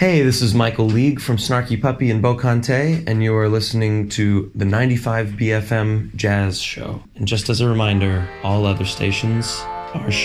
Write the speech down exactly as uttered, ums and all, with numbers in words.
Hey, this is Michael League from Snarky Puppy and Bocante, and you are listening to the ninety-five B F M Jazz Show. And just as a reminder, all other stations are